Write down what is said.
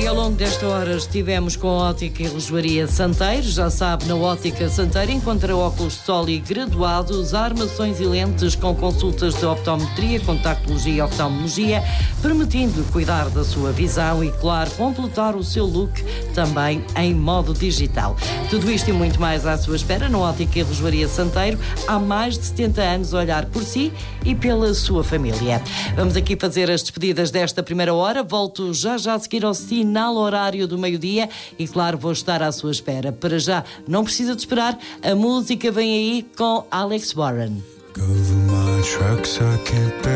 E ao longo desta hora estivemos com a Ótica e Relojoaria Santeiro. Já sabe, na Ótica Santeiro encontra óculos de sol e graduados, armações e lentes com consultas de optometria, contactologia e oftalmologia, permitindo cuidar da sua visão e, claro, completar o seu look também em modo digital. Tudo isto e muito mais à sua espera na Ótica e Relojoaria Santeiro. Há mais de 70 anos a olhar por si e pela sua família. Vamos aqui fazer as despedidas desta primeira hora. Volto já a seguir ao sinal horário do meio-dia e, claro, vou estar à sua espera. Para já, não precisa de esperar. A música vem aí com Alex Warren.